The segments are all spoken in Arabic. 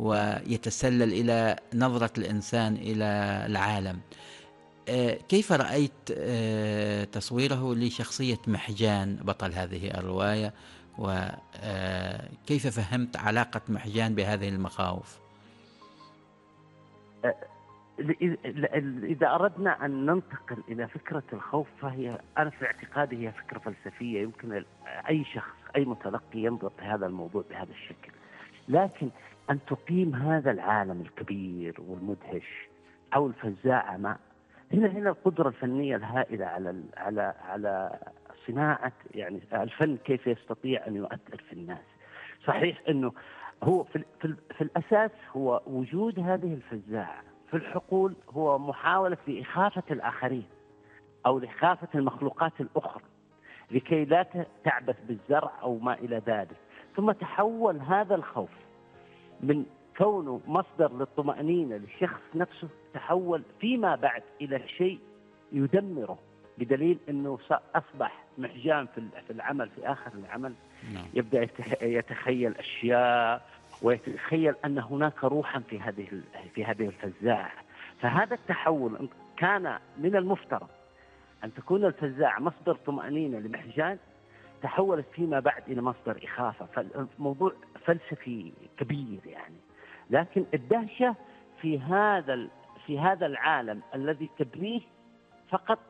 ويتسلل إلى نظرة الإنسان إلى العالم. كيف رأيت تصويره لشخصية محجان بطل هذه الرواية، وكيف فهمت علاقة محجان بهذه المخاوف؟ إذا أردنا أن ننتقل إلى فكرة الخوف، فهي أنا في اعتقادي هي فكرة فلسفية. يمكن أي شخص، أي متلقي ينظر لهذا الموضوع بهذا الشكل، لكن أن تقيم هذا العالم الكبير والمدهش أو الفزاعة ما هنا القدرة الفنية الهائلة على صناعة، يعني الفن كيف يستطيع أن يؤثر في الناس. صحيح أنه هو في الأساس هو وجود هذه الفزاعة في الحقول هو محاولة لإخافة الآخرين أو لإخافة المخلوقات الأخرى لكي لا تعبث بالزرع أو ما إلى ذلك. ثم تحول هذا الخوف من كونه مصدر للطمأنينة للشخص نفسه، تحول فيما بعد إلى شيء يدمره، بدليل أنه أصبح محجان في العمل، في آخر العمل يبدأ يتخيل أشياء ويتخيل أن هناك روحا في هذه الفزاعة. فهذا التحول كان من المفترض أن تكون الفزاعة مصدر طمأنينة لمحجان، تحولت فيما بعد إلى مصدر إخافة. فالموضوع فلسفي كبير يعني. لكن الدهشة في هذا العالم الذي تبنيه فقط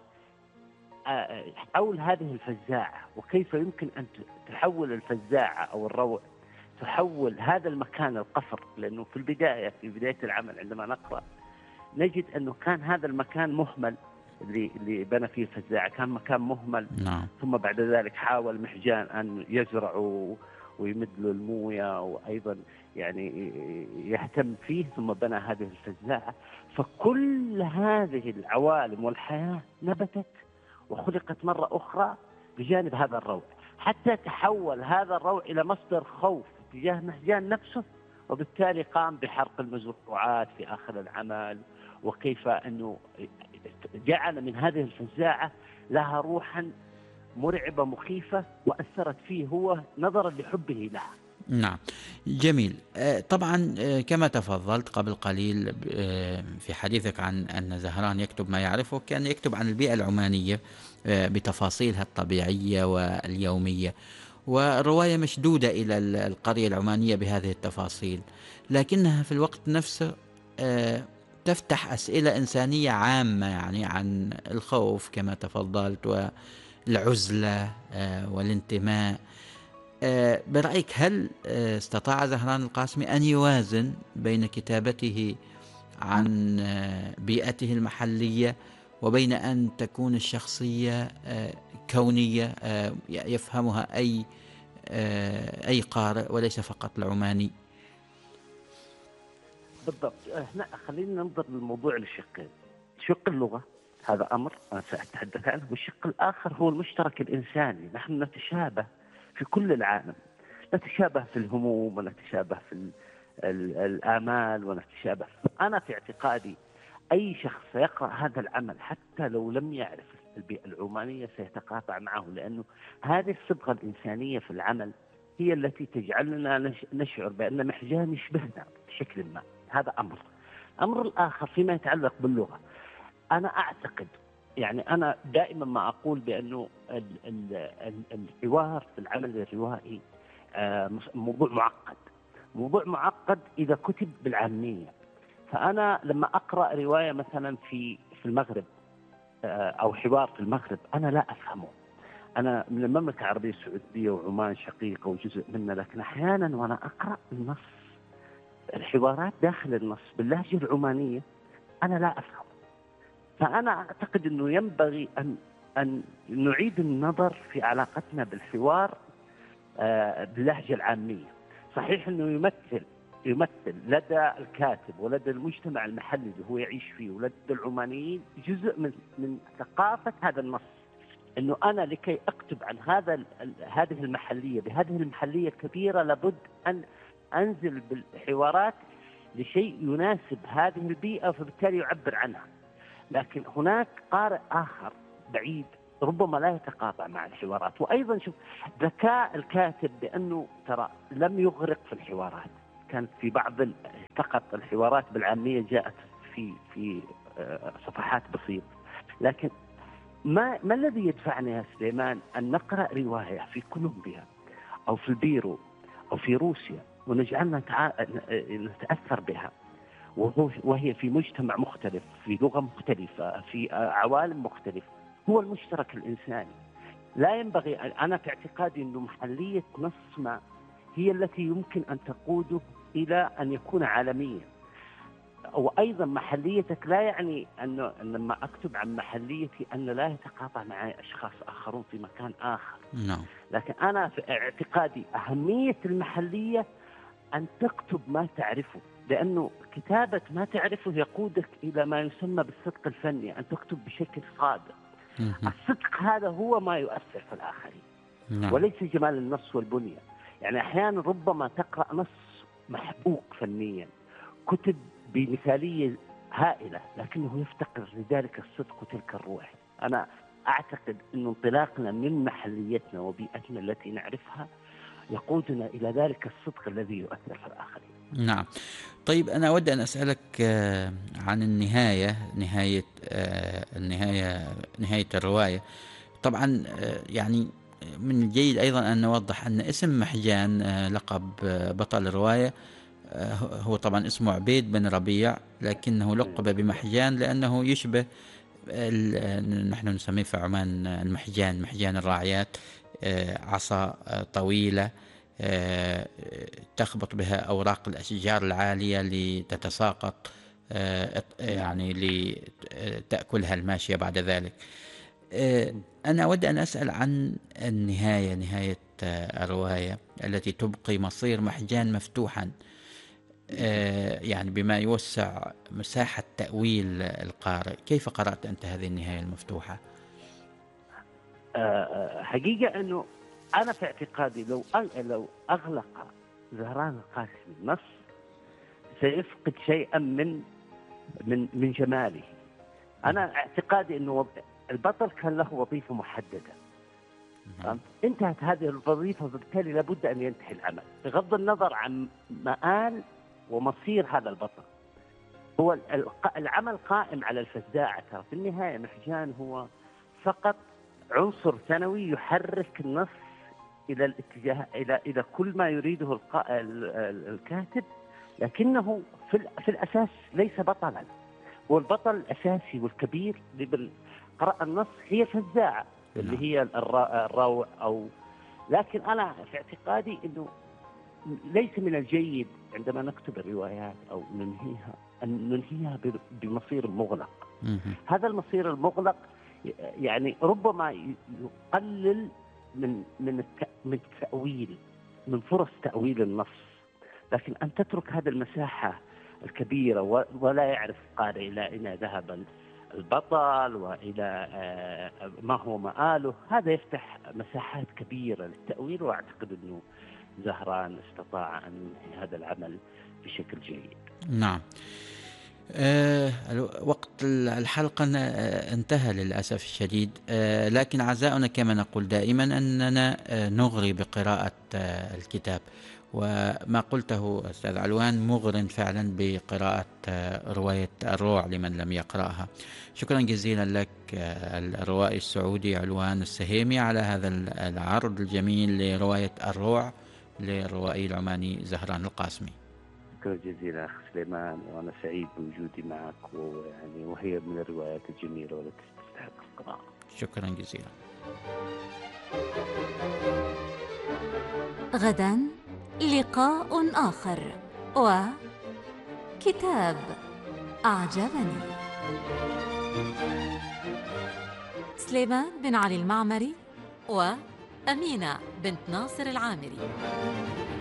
حول هذه الفزاعة، وكيف يمكن أن تحول الفزاعة أو الروع، تحول هذا المكان القفر. لأنه في بداية العمل عندما نقرأ نجد أنه كان هذا المكان مهمل، اللي بنى فيه الفزاعة كان مكان مهمل. نعم. ثم بعد ذلك حاول محجان أن يزرعوا ويمد له الموية، وأيضا يعني يهتم فيه، ثم بنى هذه الفزاعة. فكل هذه العوالم والحياة نبتت وخلقت مرة أخرى بجانب هذا الروع، حتى تحول هذا الروع إلى مصدر خوف تجاه محجان نفسه، وبالتالي قام بحرق المزروعات في آخر العمل. وكيف أنه جعل من هذه الفزاعة لها روحا مرعبة مخيفة، وأثرت فيه هو نظرا لحبه لها. نعم، جميل. طبعا كما تفضلت قبل قليل في حديثك عن أن زهران يكتب ما يعرفه، كان يكتب عن البيئة العمانية بتفاصيلها الطبيعية واليومية، والرواية مشدودة إلى القرية العمانية بهذه التفاصيل، لكنها في الوقت نفسه تفتح أسئلة إنسانية عامة، يعني عن الخوف كما تفضلت، والعزلة والانتماء. برأيك هل استطاع زهران القاسمي أن يوازن بين كتابته عن بيئته المحلية وبين أن تكون الشخصية كونية يفهمها أي قارئ وليس فقط العماني؟ بالضبط. هنا خلينا ننظر للموضوع لشقين: شق اللغة، هذا أمر أنا سأتحدث عنه، والشق الآخر هو المشترك الإنساني. نحن نتشابه في كل العالم، نتشابه في الهموم، ونتشابه في الآمال، ونتشابه. أنا في اعتقادي أي شخص يقرأ هذا العمل حتى لو لم يعرف البيئة العمانية سيتقاطع معه، لأنه هذه الصبغة الإنسانية في العمل هي التي تجعلنا نشعر بأن محجان يشبهنا بشكل ما. هذا أمر الآخر فيما يتعلق باللغة. أنا أعتقد، يعني أنا دائما ما أقول بأنه الحوار في العمل الروائي موضوع معقد إذا كتب بالعامية. فأنا لما أقرأ رواية مثلا في المغرب أو حوار في المغرب، أنا لا أفهمه. أنا من المملكة العربية السعودية وعمان شقيقة وجزء منها، لكن أحيانا وأنا أقرأ النص، الحوارات داخل النص باللهجة العمانية، أنا لا أفهم. فأنا أعتقد أنه ينبغي أن نعيد النظر في علاقتنا بالحوار باللهجة العامية. صحيح أنه يمثل لدى الكاتب ولدى المجتمع المحلي اللي هو يعيش فيه ولدى العمانيين جزء من ثقافة هذا النص، أنه أنا لكي أكتب عن هذه المحلية بهذه المحلية الكبيرة لابد أن أنزل بالحوارات لشيء يناسب هذه البيئة، فبالتالي يعبر عنها. لكن هناك قارئ آخر بعيد ربما لا يتقاطع مع الحوارات. وأيضا شوف ذكاء الكاتب بأنه ترى لم يغرق في الحوارات، كانت في بعض فقط الحوارات بالعامية جاءت في صفحات بسيطة. لكن ما الذي يدفعنا يا سليمان أن نقرأ رواية في كولومبيا أو في البيرو أو في روسيا ونجعلنا نتأثر بها، وهي في مجتمع مختلف، في لغة مختلفة، في عوالم مختلفة؟ هو المشترك الإنساني. لا ينبغي، أنا في اعتقادي أنه محلية نص ما هي التي يمكن أن تقوده إلى أن يكون عالميا. وأيضا محليتك لا يعني أنه لما أكتب عن محليتي أن لا يتقاطع معي أشخاص آخرون في مكان آخر. نعم. لكن أنا في اعتقادي أهمية المحلية أن تكتب ما تعرفه، لأنه كتابة ما تعرفه يقودك إلى ما يسمى بالصدق الفني، أن تكتب بشكل صادق. الصدق هذا هو ما يؤثر في الآخرين. نعم. وليس جمال النص والبنية. يعني أحيانا ربما تقرأ نص محبوك فنيا، كتب بمثالية هائلة، لكنه يفتقر لذلك الصدق وتلك الروح. أنا أعتقد أن انطلاقنا من محليتنا وبيئتنا التي نعرفها يقودنا إلى ذلك الصدق الذي يؤثر في الآخرين. نعم. طيب أنا أود أن أسألك عن نهاية الرواية. طبعا يعني من الجيد أيضا أن نوضح أن اسم محجان لقب بطل الرواية هو طبعا اسمه عبيد بن ربيع، لكنه لقب بمحجان لأنه يشبه نحن نسميه في عمان المحجان، محجان الراعيات، عصا طويلة تخبط بها أوراق الأشجار العالية لتتساقط، يعني لتأكلها الماشية بعد ذلك. أنا أود أن أسأل عن نهاية الرواية التي تبقي مصير محجان مفتوحا، يعني بما يوسع مساحة تأويل القارئ. كيف قرأت أنت هذه النهاية المفتوحة؟ حقيقة أنه أنا في اعتقادي لو أغلق زهران القاسمي النص سيفقد شيئا من جماله. أنا اعتقادي أنه البطل كان له وظيفة محددة، انتهت هذه الوظيفة، بالتالي لابد أن ينتهي العمل بغض النظر عن مآل ومصير هذا البطل. هو العمل قائم على الفزاعة. ترى في النهاية محجان هو فقط عنصر ثانوي يحرك النص إلى الاتجاه إلى كل ما يريده الكاتب، لكنه في الأساس ليس بطلا. هو البطل الأساسي والكبير اللي قرأ النص هي فزاعة اللي هي الروع لكن أنا في اعتقادي إنه ليس من الجيد عندما نكتب الروايات أو ننهيها أن ننهيها بمصير مغلق. هذا المصير المغلق يعني ربما يقلل من التأويل، من فرص تأويل النص. لكن أن تترك هذه المساحة الكبيرة ولا يعرف القارئ إلى أين ذهب البطل وإلى ما هو مآله، هذا يفتح مساحات كبيرة للتأويل. وأعتقد أنه زهران استطاع أن ينهي هذا العمل بشكل جيد. نعم. وقت الحلقة انتهى للأسف الشديد، لكن عزاؤنا كما نقول دائما أننا نغري بقراءة الكتاب، وما قلته أستاذ علوان مغر فعلا بقراءة رواية الروع لمن لم يقرأها. شكرا جزيلا لك الروائي السعودي علوان السهيمي على هذا العرض الجميل لرواية الروع للروائي العماني زهران القاسمي. شكرا جزيلا أخ سليمان، وأنا سعيد بوجودي معك، وهي من الروايات الجميلة والتي تستحق القراءة. شكرا جزيلا. غدا لقاء آخر وكتاب أعجبني. سليمان بن علي المعمري وأمينة بنت ناصر العامري.